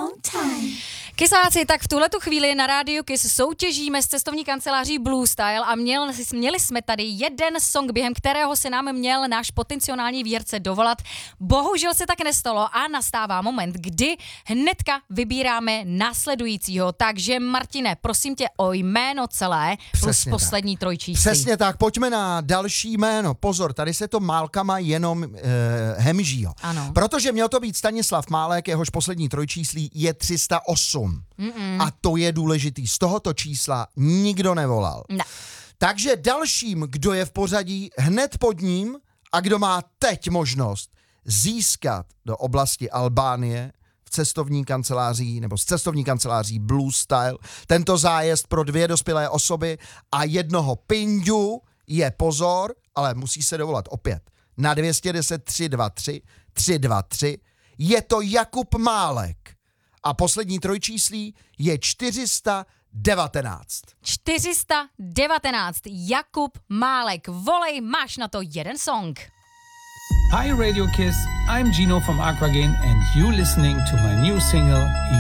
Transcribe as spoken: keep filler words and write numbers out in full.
long time. Kysáci, tak v tuhletu chvíli na rádiu Kiss soutěžíme s cestovní kanceláří Blue Style a měl, měli jsme tady jeden song, během kterého se nám měl náš potenciální výherce dovolat. Bohužel se tak nestalo a nastává moment, kdy hnedka vybíráme následujícího. Takže Martine, prosím tě o jméno celé plus Přesně poslední tak. trojčíslo. Přesně tak, pojďme na další jméno. Pozor, tady se to málkama jenom e, hemží. Ano. Protože měl to být Stanislav Málek, jehož poslední trojčíslí je tři sta osm. Mm-mm. A to je důležitý. Z tohoto čísla nikdo nevolal. Ne. Takže dalším, kdo je v pořadí hned pod ním a kdo má teď možnost získat do oblasti Albánie v cestovní kanceláří nebo z cestovní kanceláří Blue Style tento zájezd pro dvě dospělé osoby a jednoho pindu je pozor, ale musí se dovolat opět na dvě stě deset tři dva tři tři dva tři. Je to Jakub Málek. A poslední trojčíslí je čtyři sta devatenáct. čtyři sta devatenáct. Jakub Málek. Volej, máš na to jeden song. Hi Radio Kiss, I'm Gino from Aquagen and you listening to my new single